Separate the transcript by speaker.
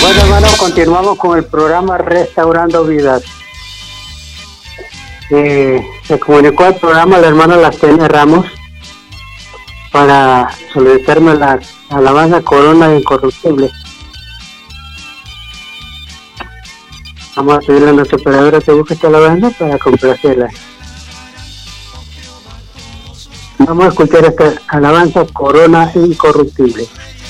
Speaker 1: Bueno, hermano, continuamos con el programa Restaurando Vidas. Se comunicó al programa la hermana Lastenia Ramos para solicitarme la alabanza Corona Incorruptible. Vamos a pedirle a nuestra operadora que busque esta alabanza para complacerla. Vamos a escuchar esta alabanza Corona Incorruptible.